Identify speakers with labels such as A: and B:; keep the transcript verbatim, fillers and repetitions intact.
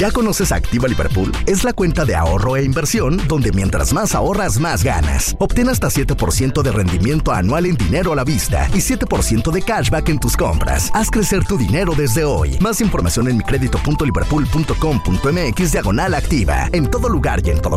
A: ¿Ya conoces Activa Liverpool? Es la cuenta de ahorro e inversión donde mientras más ahorras, más ganas. Obtén hasta siete por ciento de rendimiento anual en dinero a la vista y siete por ciento de cashback en tus compras. Haz crecer tu dinero desde hoy. Más información en micredito punto liverpool punto com punto m x diagonal activa. En todo lugar y en todo